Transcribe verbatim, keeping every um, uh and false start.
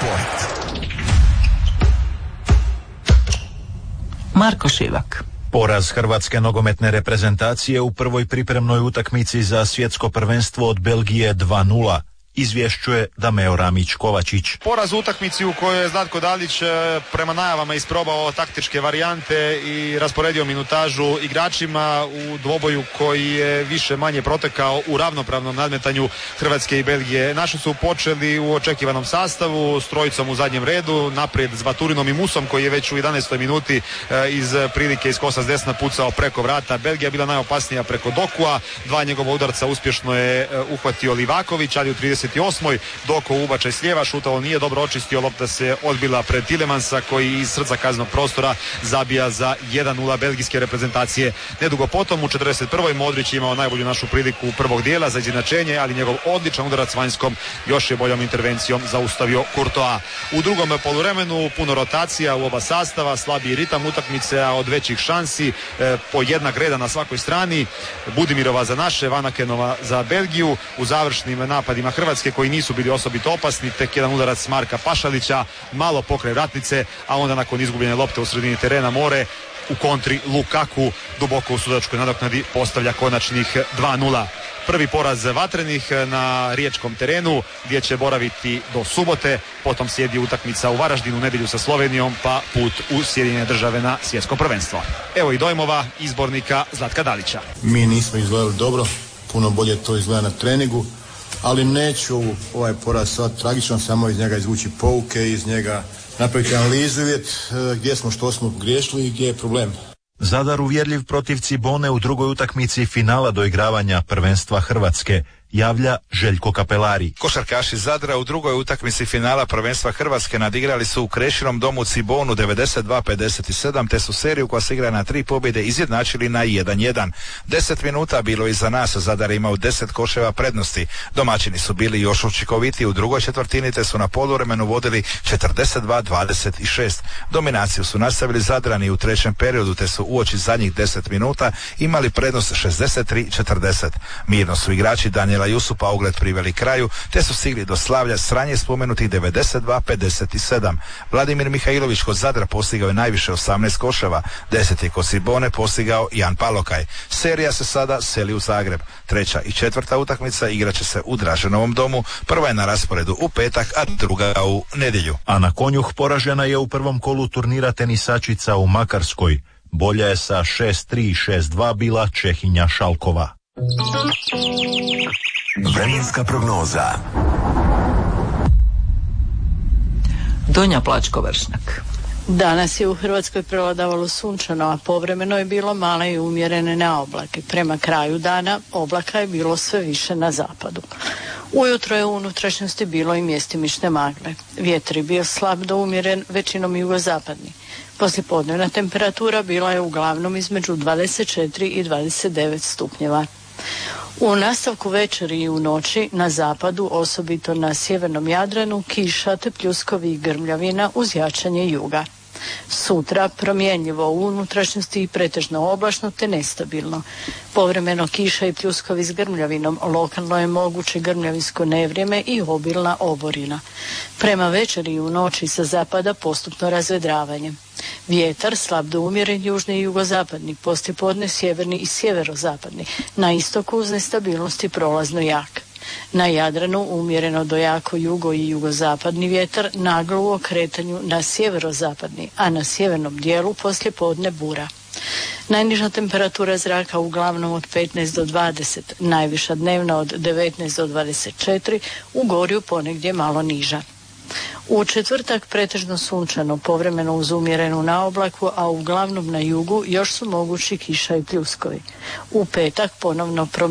Sport. Marko Šivak. Poraz hrvatske nogometne reprezentacije u prvoj pripremnoj utakmici za svjetsko prvenstvo od Belgije dva nula. Izvješćuje Dameo Ramić-Kovačić. Poraz u utakmici u kojoj je Zlatko Dalić prema najavama isprobao taktičke varijante i rasporedio minutažu igračima u dvoboju koji je više manje protekao u ravnopravnom nadmetanju Hrvatske i Belgije. Naši su počeli u očekivanom sastavu s trojicom u zadnjem redu, naprijed s Baturinom i Musom koji je već u jedanaestoj minuti iz prilike iz kosa s desna pucao preko vrata. Belgija bila najopasnija preko Dokua, dva njegova udarca uspješno je uhvatio Livaković, ali u trideset osmoj Doko ubačaj s lijeva, šutalo nije dobro očistio, lopta se odbila pred Tilemansa koji iz srca kaznenog prostora zabija za jedan nula belgijske reprezentacije. Nedugo potom u četrdeset prvoj Modrić imao najbolju našu priliku prvog dijela za izjednačenje, ali njegov odličan udarac vanjskom još je boljom intervencijom zaustavio Courtois. U drugom poluvremenu puno rotacija u oba sastava, slabiji ritam utakmice, a od većih šansi e, po jednak reda na svakoj strani. Budimirova za naše, Vanakenova za Belgiju. U završnim napadima Hrvatske koji nisu bili osobito opasni, tek jedan udarac Marka Pašalića, malo pokraj vratnice, a onda nakon izgubljene lopte u sredini terena More u kontri Lukaku duboko u sudačkoj nadoknadi postavlja konačnih dva nula. Prvi poraz vatrenih na riječkom terenu gdje će boraviti do subote, potom slijedi utakmica u Varaždinu u nedjelju sa Slovenijom, pa put u Sjedinjene Države na svjetsko prvenstvo. Evo i dojmova izbornika Zlatka Dalića. Mi nismo izgledali dobro, puno bolje to izgleda na treningu, ali neću ovaj poraz sad tragično, samo iz njega izvući pouke, iz njega napraviti analizu i vidjeti gdje smo, što smo griješili i gdje je problem. Zadar uvjerljiv protiv Cibone u drugoj utakmici finala doigravanja prvenstva Hrvatske, javlja Željko Kapelari. Košarkaši Zadra u drugoj utakmici finala prvenstva Hrvatske nadigrali su u Krešinom domu Cibonu devedeset dva pedeset sedam, te su seriju koja se igra na tri pobjede izjednačili na jedan jedan. Deset minuta bilo iza nas, Zadar imao deset koševa prednosti. Domaćini su bili još učinkovitiji u drugoj četvrtini, te su na poluvremenu vodili četrdeset dva dvadeset šest. Dominaciju su nastavili Zadrani u trećem periodu, te su uoči zadnjih deset minuta imali prednost šezdeset tri četrdeset. Mirno su igrači Daniela Jusupa ogled priveli kraju, te su stigli do slavlja s ranije spomenutih devedeset dva pedeset sedam. Vladimir Mihajlović kod Zadra postigao je najviše osamnaest koševa, deset je kod Cibone postigao Jan Palokaj. Serija se sada seli u Zagreb. Treća i četvrta utakmica igraće se u Draženovom domu, prva je na rasporedu u petak, a druga u nedjelju. Ana Konjuh poražena je u prvom kolu turnira tenisačica u Makarskoj. Bolja je sa šest tri i šest dva bila Čehinja Šalkova. Vremenska prognoza. Donja Plačko-Vršnjak. Danas je u Hrvatskoj prevladavalo sunčano, a povremeno je bilo male i umjerene naoblake. Prema kraju dana oblaka je bilo sve više na zapadu. Ujutro je u unutrašnjosti bilo i mjestimične magle. Vjetar je bio slab do umjeren, većinom jugozapadni. Poslijepodnevna temperatura bila je uglavnom između dvadeset četiri i dvadeset devet stupnjeva. U nastavku večeri i u noći na zapadu, osobito na sjevernom Jadranu, kiša te pljuskovi i grmljavina uz jačanje juga. Sutra promjenjivo u unutrašnjosti i pretežno oblačno te nestabilno. Povremeno kiša i pljuskovi s grmljavinom, lokalno je moguće grmljavinsko nevrijeme i obilna oborina. Prema večeri i u noći sa zapada postupno razvedravanje. Vjetar slab do umjeren južni i jugozapadni, poslijepodne sjeverni i sjeverozapadni, na istoku uz nestabilnosti prolazno jak. Na Jadranu umjereno do jako jugo i jugozapadni vjetar, naglo u okretanju na sjeverozapadni, a na sjevernom dijelu poslijepodne bura. Najniža temperatura zraka uglavnom od petnaest do dvadeset, najviša dnevna od devetnaest do dvadeset četiri, u Gorju ponegdje malo niža. U četvrtak pretežno sunčano, povremeno uz umjerenu naoblaku, a uglavnom na jugu još su mogući kiša i pljuskovi. U petak ponovno prom